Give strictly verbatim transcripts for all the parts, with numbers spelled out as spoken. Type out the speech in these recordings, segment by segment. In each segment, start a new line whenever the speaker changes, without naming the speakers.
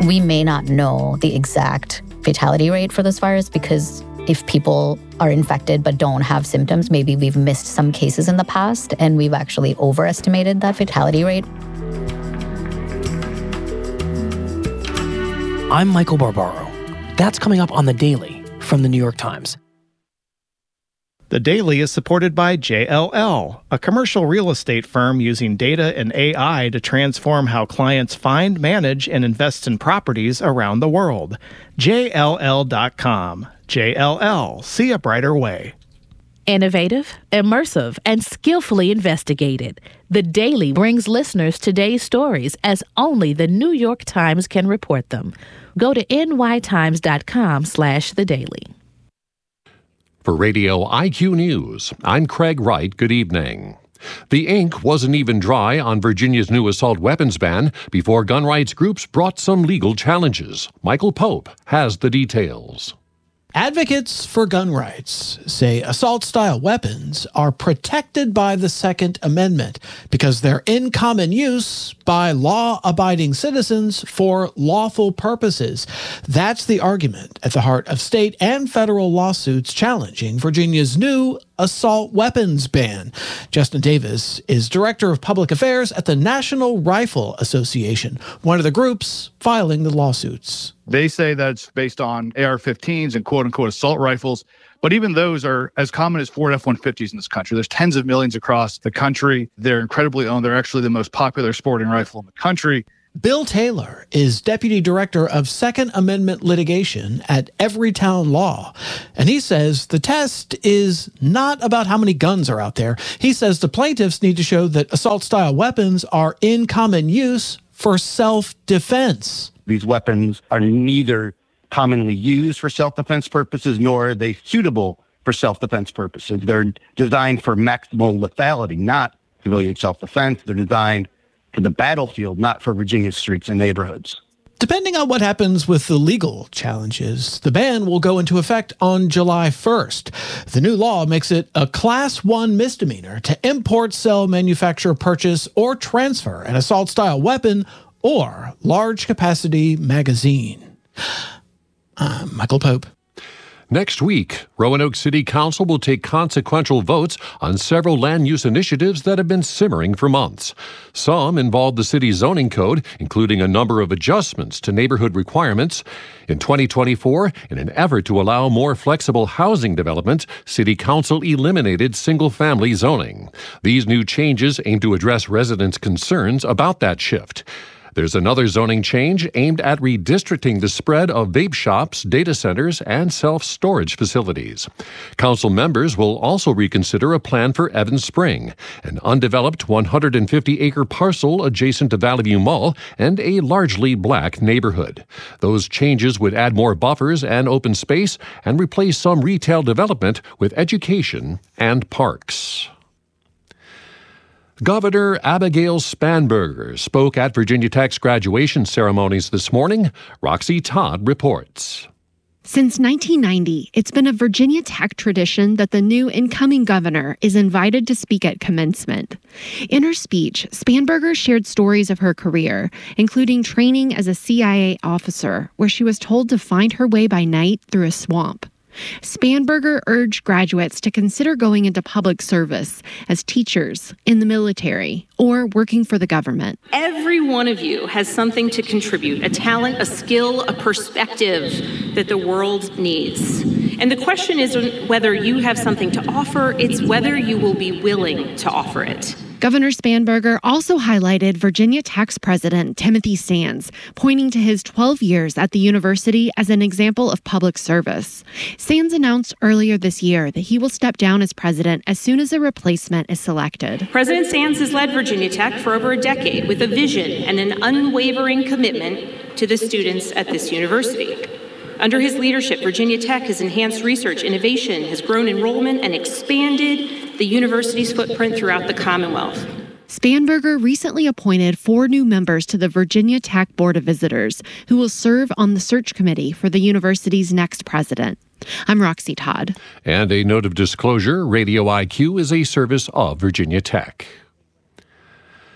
We may not know the exact fatality rate for this virus because if people are infected but don't have symptoms, maybe we've missed some cases in the past and we've actually overestimated that fatality rate.
I'm Michael Barbaro. That's coming up on The Daily from The New York Times.
The Daily is supported by J L L, a commercial real estate firm using data and A I to transform how clients find, manage, and invest in properties around the world. J L L dot com. J L L. See a brighter way.
Innovative, immersive, and skillfully investigated. The Daily brings listeners today's stories as only The New York Times can report them. Go to N Y Times dot com slash The Daily.
For Radio I Q News, I'm Craig Wright. Good evening. The ink wasn't even dry on Virginia's new assault weapons ban before gun rights groups brought some legal challenges. Michael Pope has the details.
Advocates for gun rights say assault-style weapons are protected by the Second Amendment because they're in common use by law-abiding citizens for lawful purposes. That's the argument at the heart of state and federal lawsuits challenging Virginia's new assault weapons ban. Justin Davis is Director of Public Affairs at the National Rifle Association, one of the groups filing the lawsuits.
They say that it's based on A R fifteens and quote-unquote assault rifles, but even those are as common as Ford F one fifties in this country. There's tens of millions across the country. They're incredibly owned. They're actually the most popular sporting rifle in the country.
Bill Taylor is Deputy Director of Second Amendment Litigation at Everytown Law, and he says the test is not about how many guns are out there. He says the plaintiffs need to show that assault-style weapons are in common use for self-defense.
These weapons are neither commonly used for self-defense purposes, nor are they suitable for self-defense purposes. They're designed for maximal lethality, not civilian self-defense. They're designed for the battlefield, not for Virginia's streets and neighborhoods.
Depending on what happens with the legal challenges, the ban will go into effect on July first. The new law makes it a Class one misdemeanor to import, sell, manufacture, purchase, or transfer an assault-style weapon or large-capacity magazine. I'm Michael Pope.
Next week, Roanoke City Council will take consequential votes on several land use initiatives that have been simmering for months. Some involve the city's zoning code, including a number of adjustments to neighborhood requirements. In twenty twenty-four, in an effort to allow more flexible housing development, City Council eliminated single-family zoning. These new changes aim to address residents' concerns about that shift. There's another zoning change aimed at redistricting the spread of vape shops, data centers, and self-storage facilities. Council members will also reconsider a plan for Evans Spring, an undeveloped one hundred fifty acre parcel adjacent to Valley View Mall and a largely black neighborhood. Those changes would add more buffers and open space and replace some retail development with education and parks. Governor Abigail Spanberger spoke at Virginia Tech's graduation ceremonies this morning. Roxy Todd reports.
Since nineteen ninety, it's been a Virginia Tech tradition that the new incoming governor is invited to speak at commencement. In her speech, Spanberger shared stories of her career, including training as a C I A officer, where she was told to find her way by night through a swamp. Spanberger urged graduates to consider going into public service as teachers, in the military, or working for the government.
Every one of you has something to contribute, a talent, a skill, a perspective that the world needs. And the question isn't whether you have something to offer, it's whether you will be willing to offer it.
Governor Spanberger also highlighted Virginia Tech's president, Timothy Sands, pointing to his twelve years at the university as an example of public service. Sands announced earlier this year that he will step down as president as soon as a replacement is selected.
President Sands has led Virginia Tech for over a decade with a vision and an unwavering commitment to the students at this university. Under his leadership, Virginia Tech has enhanced research, innovation, has grown enrollment, and expanded the university's footprint throughout the Commonwealth.
Spanberger recently appointed four new members to the Virginia Tech Board of Visitors, who will serve on the search committee for the university's next president. I'm Roxy Todd.
And a note of disclosure, Radio I Q is a service of Virginia Tech.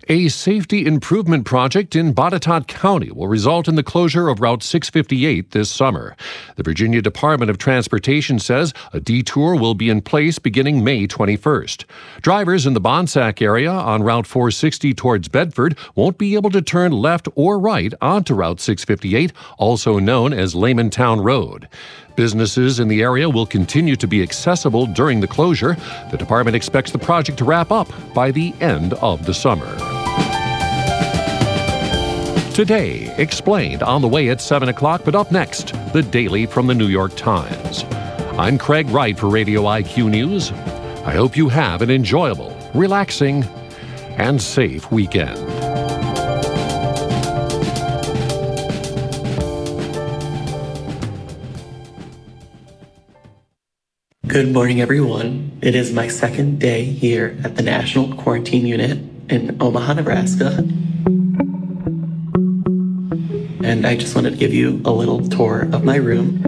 A safety improvement project in Botetourt County will result in the closure of Route six fifty-eight this summer. The Virginia Department of Transportation says a detour will be in place beginning May twenty-first. Drivers in the Bonsack area on Route four sixty towards Bedford won't be able to turn left or right onto Route six fifty-eight, also known as Laymantown Road. Businesses in the area will continue to be accessible during the closure. The department expects the project to wrap up by the end of the summer. Today, explained on the way at seven o'clock, but up next, the Daily from the New York Times. I'm Craig Wright for Radio I Q News. I hope you have an enjoyable, relaxing, and safe weekend.
Good morning, everyone. It is my second day here at the National Quarantine Unit in Omaha, Nebraska. And I just wanted to give you a little tour of my room.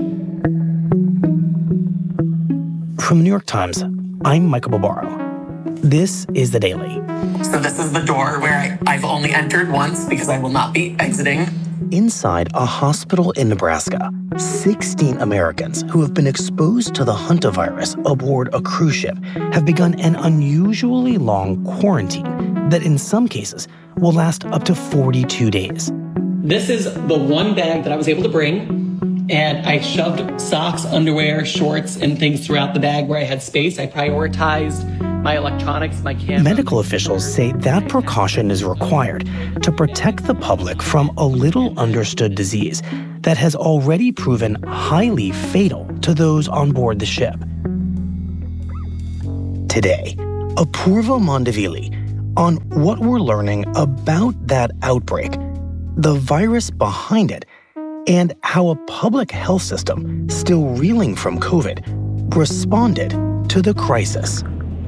From the New York Times, I'm Michael Barbaro. This is The Daily.
So this is the door where I, I've only entered once because I will not be exiting.
Inside a hospital in Nebraska, sixteen Americans who have been exposed to the hantavirus aboard a cruise ship have begun an unusually long quarantine that in some cases will last up to forty-two days.
This is the one bag that I was able to bring, and I shoved socks, underwear, shorts, and things throughout the bag where I had space. I prioritized my electronics, my camera.
Medical officials say that precaution is required to protect the public from a little understood disease that has already proven highly fatal to those on board the ship. Today, Apurva Mondavili on what we're learning about that outbreak, the virus behind it, and how a public health system still reeling from COVID responded to the crisis.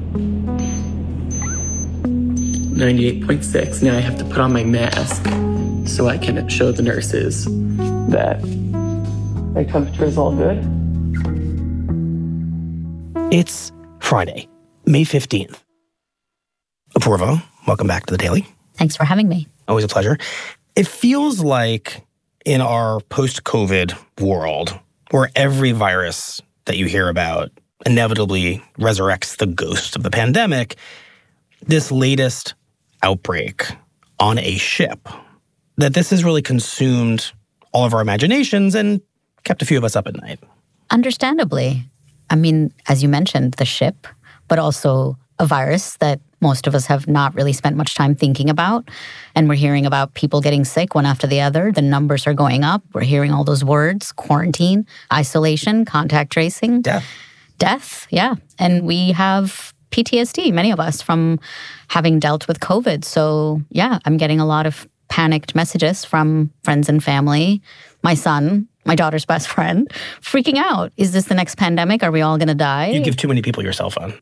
ninety-eight point six. Now I have to put on my mask so I can show the nurses that my temperature is all good.
It's Friday, May fifteenth. Apurva, welcome back to The Daily.
Thanks for having me.
Always a pleasure. It feels like in our post-COVID world, where every virus that you hear about inevitably resurrects the ghost of the pandemic, this latest outbreak on a ship, that this has really consumed all of our imaginations and kept a few of us up at night.
Understandably. I mean, as you mentioned, the ship, but also a virus that most of us have not really spent much time thinking about. And we're hearing about people getting sick one after the other. The numbers are going up. We're hearing all those words: quarantine, isolation, contact tracing.
Death.
Death, yeah. And we have P T S D, many of us, from having dealt with COVID. So yeah, I'm getting a lot of panicked messages from friends and family. My son, my daughter's best friend, freaking out. Is this the next pandemic? Are we all going to die?
You give too many people your cell phone.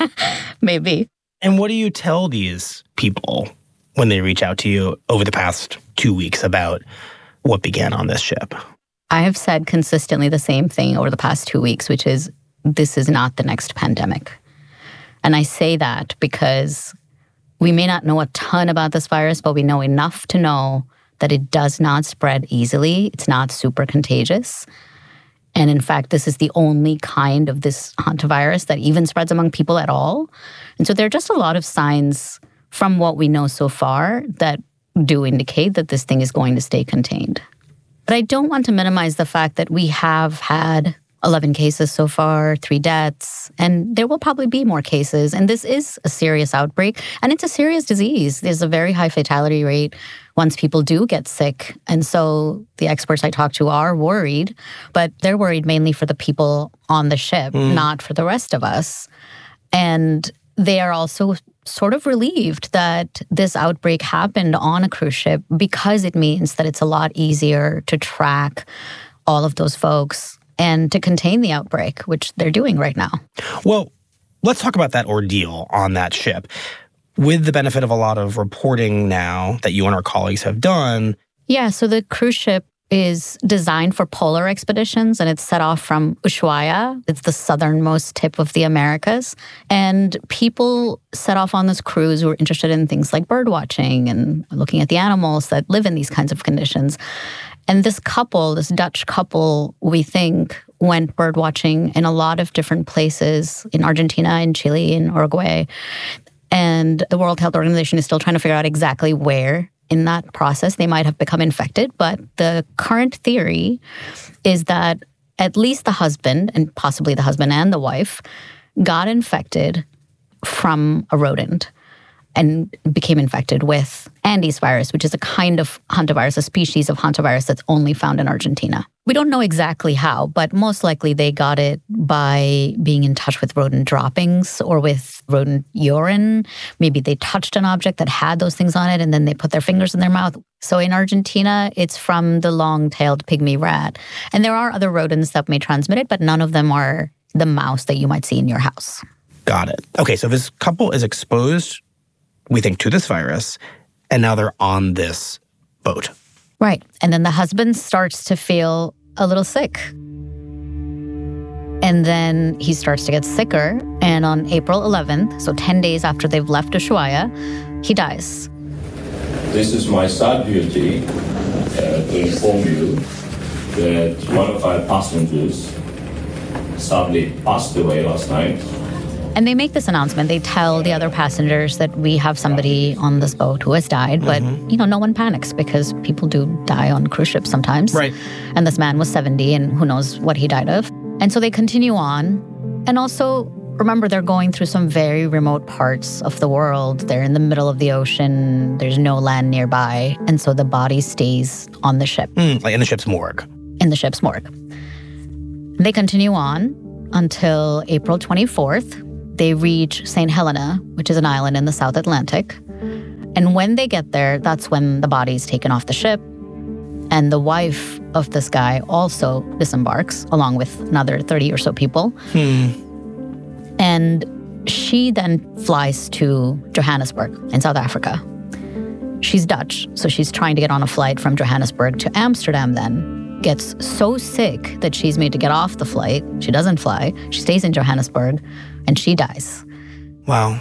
Maybe.
And what do you tell these people when they reach out to you over the past two weeks about what began on this ship?
I have said consistently the same thing over the past two weeks, which is this is not the next pandemic. And I say that because we may not know a ton about this virus, but we know enough to know that it does not spread easily. It's not super contagious. And in fact, this is the only kind of this hantavirus that even spreads among people at all. And so there are just a lot of signs from what we know so far that do indicate that this thing is going to stay contained. But I don't want to minimize the fact that we have had eleven cases so far, three deaths, and there will probably be more cases. And this is a serious outbreak, and it's a serious disease. There's a very high fatality rate once people do get sick. And so the experts I talk to are worried, but they're worried mainly for the people on the ship, mm. not for the rest of us. And they are also sort of relieved that this outbreak happened on a cruise ship because it means that it's a lot easier to track all of those folks and to contain the outbreak, which they're doing right now.
Well, let's talk about that ordeal on that ship. With the benefit of a lot of reporting now that you and our colleagues have done.
Yeah, so the cruise ship is designed for polar expeditions, and it's set off from Ushuaia. It's the southernmost tip of the Americas. And people set off on this cruise who were interested in things like bird watching and looking at the animals that live in these kinds of conditions. And this couple, this Dutch couple, we think, went bird watching in a lot of different places in Argentina, in Chile, in Uruguay. And the World Health Organization is still trying to figure out exactly where in that process they might have become infected. But the current theory is that at least the husband, and possibly the husband and the wife, got infected from a rodent and became infected with Andes virus, which is a kind of hantavirus, a species of hantavirus that's only found in Argentina. We don't know exactly how, but most likely they got it by being in touch with rodent droppings or with rodent urine. Maybe they touched an object that had those things on it and then they put their fingers in their mouth. So in Argentina, it's from the long-tailed pygmy rat. And there are other rodents that may transmit it, but none of them are the mouse that you might see in your house.
Got it. Okay, so this couple is exposed, we think, to this virus, and now they're on this boat.
Right. And then the husband starts to feel a little sick. And then he starts to get sicker. And on April eleventh, so ten days after they've left Ushuaia, he dies.
This is my sad duty uh, to inform you that one of our passengers sadly passed away last night.
And they make this announcement. They tell the other passengers that we have somebody on this boat who has died. But, mm-hmm. you know, no one panics because people do die on cruise ships sometimes.
Right.
And this man was seventy and who knows what he died of. And so they continue on. And also, remember, they're going through some very remote parts of the world. They're in the middle of the ocean. There's no land nearby. And so the body stays on the ship.
Mm, like in the ship's morgue.
In the ship's morgue. They continue on until April twenty-fourth. They reach Saint Helena, which is an island in the South Atlantic. And when they get there, that's when the body is taken off the ship. And the wife of this guy also disembarks, along with another thirty or so people.
Hmm.
And she then flies to Johannesburg in South Africa. She's Dutch, so she's trying to get on a flight from Johannesburg to Amsterdam then. Gets so sick that she's made to get off the flight. She doesn't fly. She stays in Johannesburg, and she dies.
Wow.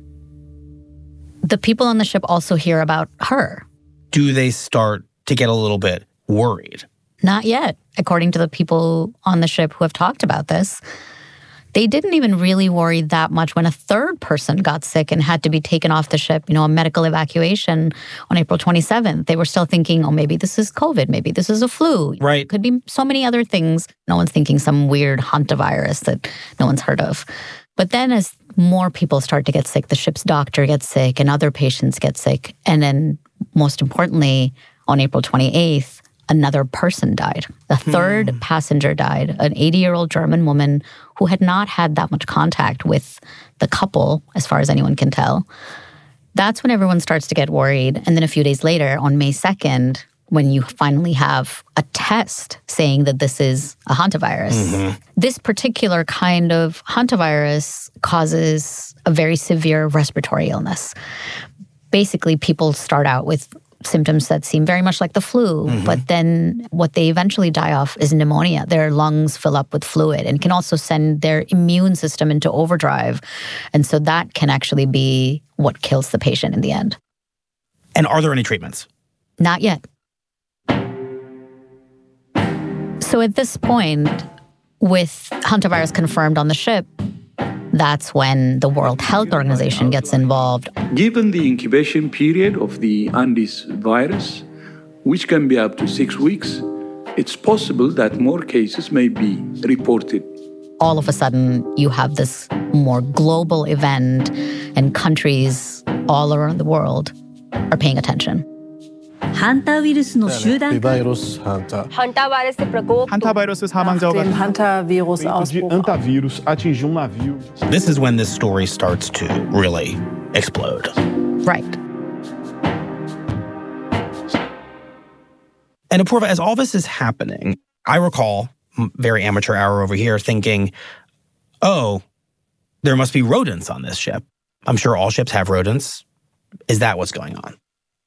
The people on the ship also hear about her.
Do they start to get a little bit worried?
Not yet, according to the people on the ship who have talked about this. They didn't even really worry that much when a third person got sick and had to be taken off the ship, you know, a medical evacuation on April twenty-seventh. They were still thinking, oh, maybe this is COVID, maybe this is a flu.
Right.
Could be so many other things. No one's thinking some weird hantavirus that no one's heard of. But then as more people start to get sick, the ship's doctor gets sick and other patients get sick. And then most importantly, on April twenty-eighth, another person died. The third hmm. passenger died, an eighty-year-old German woman who had not had that much contact with the couple, as far as anyone can tell. That's when everyone starts to get worried. And then a few days later, on May second, when you finally have a test saying that this is a hantavirus. Mm-hmm. This particular kind of hantavirus causes a very severe respiratory illness. Basically, people start out with symptoms that seem very much like the flu, mm-hmm. but then what they eventually die of is pneumonia. Their lungs fill up with fluid and can also send their immune system into overdrive. And so that can actually be what kills the patient in the end.
And are there any treatments?
Not yet. So at this point, with hantavirus confirmed on the ship, that's when the World Health Organization gets involved.
Given the incubation period of the Andes virus, which can be up to six weeks, it's possible that more cases may be reported.
All of a sudden, you have this more global event, and countries all around the world are paying attention.
ハンターウイルスの集団化。
Hantavirus 사망자가 Hantavirus atingiu um navio.
This is when this story starts to really explode.
Right.
And Apoorva, as all this is happening, I recall, very amateur hour over here, thinking, oh, there must be rodents on this ship. I'm sure all ships have rodents. Is that what's going on?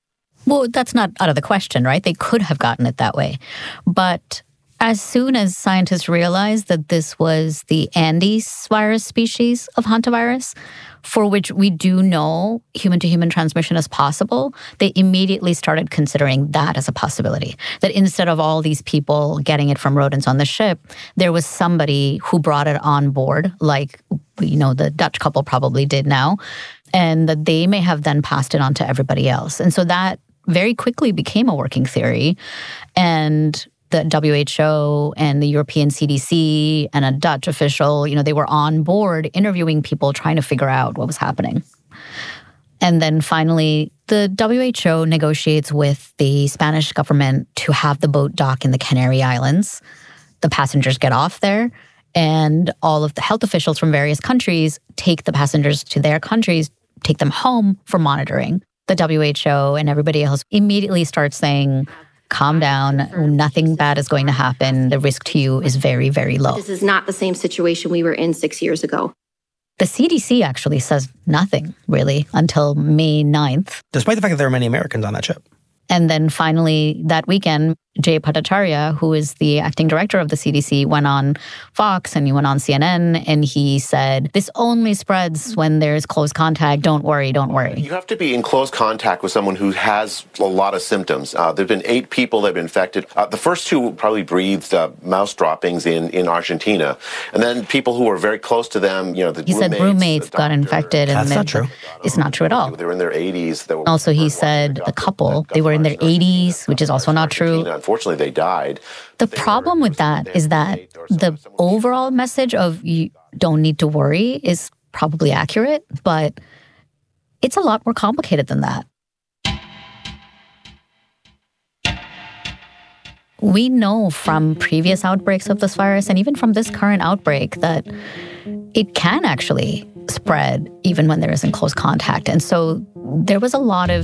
Well, that's not out of the question, right? They could have gotten it that way. But as soon as scientists realized that this was the Andes virus species of hantavirus, for which we do know human-to-human transmission is possible, they immediately started considering that as a possibility. That instead of all these people getting it from rodents on the ship, there was somebody who brought it on board, like, you know, the Dutch couple probably did now, and that they may have then passed it on to everybody else. And so that very quickly became a working theory. And the W H O and the European C D C and a Dutch official, you know, they were on board interviewing people trying to figure out what was happening. And then finally, the W H O negotiates with the Spanish government to have the boat dock in the Canary Islands. The passengers get off there, and all of the health officials from various countries take the passengers to their countries, take them home for monitoring. The W H O and everybody else immediately starts saying, calm down, nothing bad is going to happen. The risk to you is very, very low.
This is not the same situation we were in six years ago.
The C D C actually says nothing, really, until May ninth.
Despite the fact that there are many Americans on that ship.
And then finally, that weekend, Jay Bhattacharya, who is the acting director of the C D C, went on Fox and he went on C N N and he said, this only spreads when there's close contact. Don't worry, don't worry.
You have to be in close contact with someone who has a lot of symptoms. Uh, there have been eight people that have been infected. Uh, the first two probably breathed uh, mouse droppings in, in Argentina. And then people who were very close to them, you know, the
He
roommates,
said roommates got infected.
That's
and
not true.
It's not true at all.
They were in their eighties. They were
Also, he said the couple, they were in their eighties, which is also not true.
Unfortunately, they died.
The problem with that is that the overall message of you don't need to worry is probably accurate, but it's a lot more complicated than that. We know from previous outbreaks of this virus and even from this current outbreak that it can actually spread even when there isn't close contact. And so there was a lot of